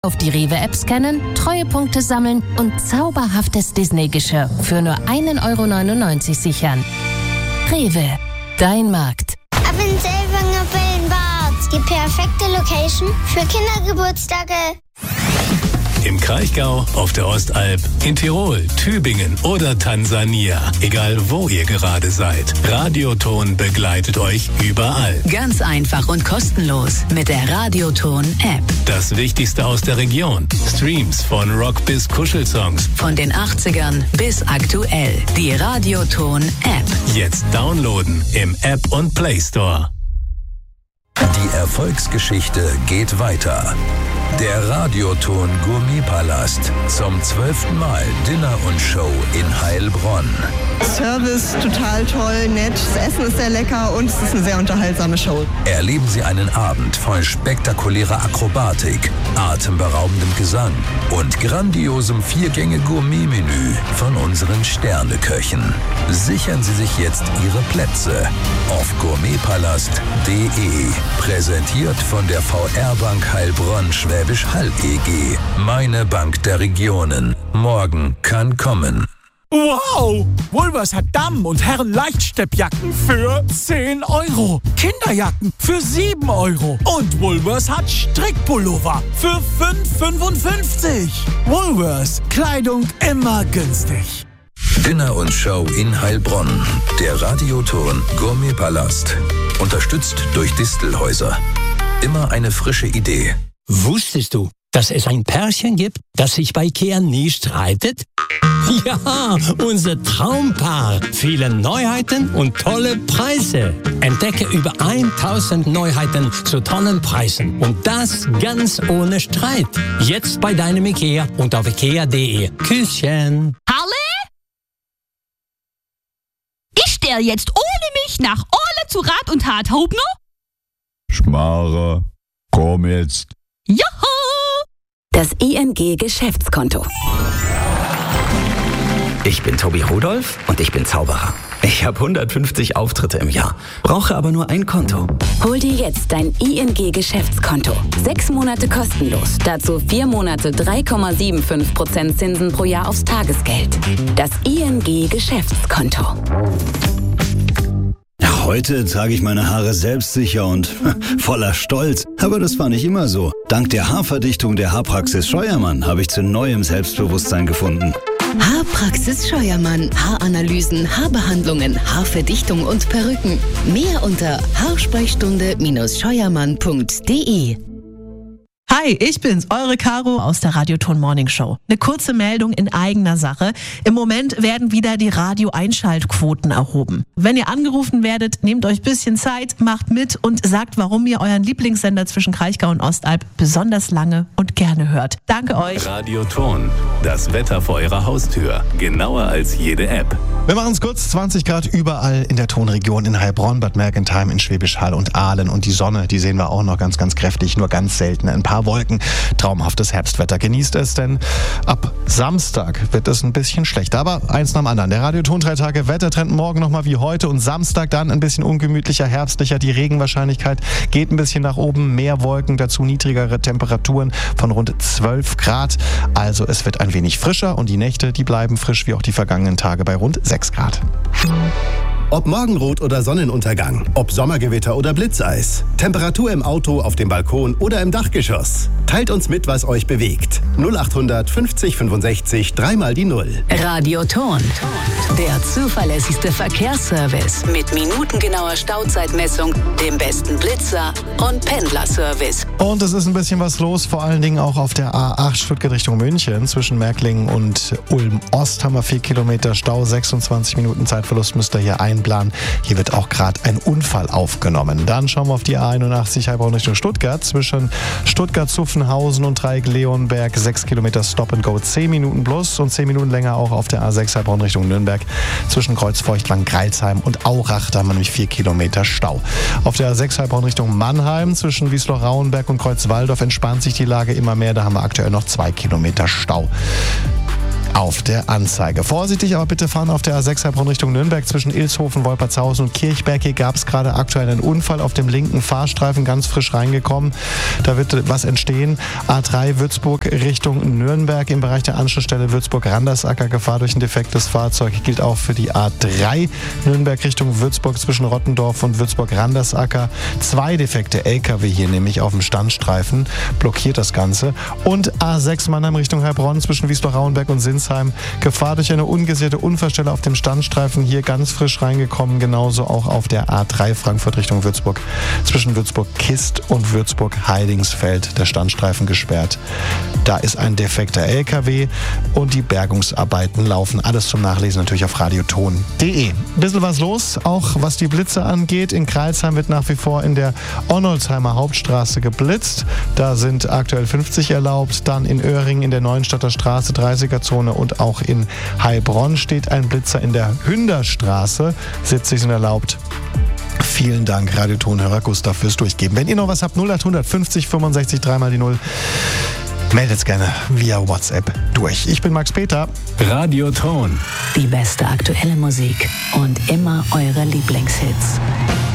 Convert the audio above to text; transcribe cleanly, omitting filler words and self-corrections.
Auf die Rewe-App scannen, Treuepunkte sammeln und zauberhaftes Disney-Geschirr für nur 1,99 € sichern. Rewe, dein Markt. Ab in Selvanger Wellenbad. Die perfekte Location für Kindergeburtstage. Im Kraichgau, auf der Ostalb, in Tirol, Tübingen oder Tansania. Egal wo ihr gerade seid. Radioton begleitet euch überall. Ganz einfach und kostenlos mit der Radioton-App. Das Wichtigste aus der Region. Streams von Rock bis Kuschelsongs. Von den 80ern bis aktuell. Die Radioton-App. Jetzt downloaden im App und Play Store. Die Erfolgsgeschichte geht weiter. Der Radioton Gourmetpalast. Zum 12. Mal Dinner und Show in Heilbronn. Service total toll, nett, das Essen ist sehr lecker und es ist eine sehr unterhaltsame Show. Erleben Sie einen Abend voll spektakulärer Akrobatik, atemberaubendem Gesang und grandiosem 4-Gänge-Gourmet-Menü von unseren Sterneköchen. Sichern Sie sich jetzt Ihre Plätze auf gourmetpalast.de. Präsentiert von der VR-Bank Heilbronn Schwäbisch Hall EG. Meine Bank der Regionen. Morgen kann kommen. Wow! Woolworths hat Damen- und Herren-Leichtsteppjacken für 10 €. Kinderjacken für 7 €. Und Woolworths hat Strickpullover für 5,55 €. Woolworths. Kleidung immer günstig. Dinner und Show in Heilbronn. Der Radioton Gourmetpalast. Unterstützt durch Distelhäuser. Immer eine frische Idee. Wusstest du, dass es ein Pärchen gibt, das sich bei IKEA nie streitet? Ja, unser Traumpaar. Viele Neuheiten und tolle Preise. Entdecke über 1000 Neuheiten zu tollen Preisen. Und das ganz ohne Streit. Jetzt bei deinem IKEA und auf ikea.de. Küsschen. Harle? Ich stell jetzt ohne mich nach Orle zu Rat und Tat, Hauptner? Schmarre, komm jetzt. Joho! Das ING-Geschäftskonto. Ich bin Tobi Rudolph und ich bin Zauberer. Ich habe 150 Auftritte im Jahr, brauche aber nur ein Konto. Hol dir jetzt dein ING-Geschäftskonto. 6 Monate kostenlos. Dazu 4 Monate 3,75% Zinsen pro Jahr aufs Tagesgeld. Das ING-Geschäftskonto. Heute trage ich meine Haare selbstsicher und voller Stolz. Aber das war nicht immer so. Dank der Haarverdichtung der Haarpraxis Scheuermann habe ich zu neuem Selbstbewusstsein gefunden. Haarpraxis Scheuermann. Haaranalysen, Haarbehandlungen, Haarverdichtung und Perücken. Mehr unter haarsprechstunde-scheuermann.de. Hi, ich bin's, eure Caro aus der Radioton Morning Show. Eine kurze Meldung in eigener Sache. Im Moment werden wieder die Radio-Einschaltquoten erhoben. Wenn ihr angerufen werdet, nehmt euch ein bisschen Zeit, macht mit und sagt, warum ihr euren Lieblingssender zwischen Kraichgau und Ostalb besonders lange und gerne hört. Danke euch. Radioton, das Wetter vor eurer Haustür. Genauer als jede App. Wir machen es kurz, 20 Grad überall in der Tonregion in Heilbronn, Bad Mergentheim, in Schwäbisch Hall und Aalen. Und die Sonne, die sehen wir auch noch ganz, ganz kräftig, nur ganz selten. Ein paar Wolken, traumhaftes Herbstwetter. Genießt es, denn ab Samstag wird es ein bisschen schlechter. Aber eins nach dem anderen. Der Radioton 3 Tage Wettertrend morgen nochmal wie heute und Samstag dann ein bisschen ungemütlicher, herbstlicher. Die Regenwahrscheinlichkeit geht ein bisschen nach oben. Mehr Wolken, dazu niedrigere Temperaturen von rund 12 Grad. Also es wird ein wenig frischer und die Nächte, die bleiben frisch wie auch die vergangenen Tage bei rund 6 Grad. Ob Morgenrot oder Sonnenuntergang, ob Sommergewitter oder Blitzeis, Temperatur im Auto, auf dem Balkon oder im Dachgeschoss. Teilt uns mit, was euch bewegt. 0800 50 65 3 mal die 0. Radioton, der zuverlässigste Verkehrsservice mit minutengenauer Stauzeitmessung, dem besten Blitzer und Pendlerservice. Und es ist ein bisschen was los, vor allen Dingen auch auf der A8 Stuttgart Richtung München. Zwischen Märklingen und Ulm-Ost haben wir 4 Kilometer Stau, 26 Minuten Zeitverlust müsst ihr hier einplanen. Hier wird auch gerade ein Unfall aufgenommen. Dann schauen wir auf die A81 Heilbronn Richtung Stuttgart. Zwischen Stuttgart-Zuffenhausen und Dreieck-Leonberg 6 Kilometer Stop and Go, 10 Minuten plus und 10 Minuten länger auch auf der A6 Heilbronn Richtung Nürnberg. Zwischen Kreuzfeuchtlang, Greilsheim und Aurach, da haben wir nämlich 4 Kilometer Stau. Auf der A6 Heilbronn Richtung Mannheim zwischen Wiesloch-Rauenberg und Kreuzwaldorf entspannt sich die Lage immer mehr. Da haben wir aktuell noch 2 Kilometer Stau. auf der Anzeige. Vorsichtig aber bitte fahren auf der A6 Heilbronn Richtung Nürnberg zwischen Ilshofen, Wolpertshausen und Kirchberg. Hier gab es gerade aktuell einen Unfall auf dem linken Fahrstreifen, ganz frisch reingekommen. Da wird was entstehen. A3 Würzburg Richtung Nürnberg im Bereich der Anschlussstelle Würzburg-Randersacker. Gefahr durch ein defektes Fahrzeug gilt auch für die A3 Nürnberg Richtung Würzburg zwischen Rottendorf und Würzburg-Randersacker. 2 defekte LKW hier nämlich auf dem Standstreifen, blockiert das Ganze. Und A6 Mannheim Richtung Heilbronn zwischen Wiesloch-Rauenberg und Sinsheim. Gefahr durch eine ungesicherte Unfallstelle auf dem Standstreifen, hier ganz frisch reingekommen. Genauso auch auf der A3 Frankfurt Richtung Würzburg zwischen Würzburg-Kist und Würzburg-Heidingsfeld. Der Standstreifen gesperrt. Da ist ein defekter LKW und die Bergungsarbeiten laufen. Alles zum Nachlesen natürlich auf radioton.de. Bisschen was los, auch was die Blitze angeht. In Crailsheim wird nach wie vor in der Onnolsheimer Hauptstraße geblitzt. Da sind aktuell 50 erlaubt. Dann in Öhringen in der Neuenstadter Straße 30er-Zone und auch in Heilbronn steht ein Blitzer in der Hünderstraße. 70 sind erlaubt. Vielen Dank, Radiotonhörer Gustav, fürs Durchgeben. Wenn ihr noch was habt, 0800 50 65 3 mal die 0. Meldet gerne via WhatsApp durch. Ich bin Max Peter. Radioton. Die beste aktuelle Musik und immer eure Lieblingshits.